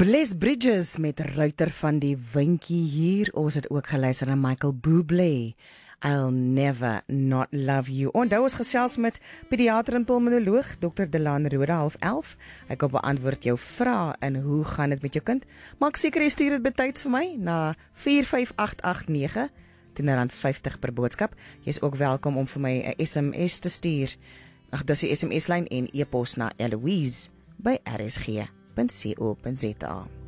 Bless Bridges met Ruiter van die Winkie hier. Ons het ook geluister na Michael Bublé. I'll never not love you. Onthou ons gesels met pediater en pulmonoloog Dr. Delan Rode 11:30. Hy kan beantwoord jou vrae en hoe gaan dit met jou kind? Maak seker jy stuur dit betyds vir my na 45889 R10.50 per boodskap. Jy is ook welkom om vir my 'n SMS te stuur. Dis die SMS lyn en e-pos na Eloise by rsg.co.za.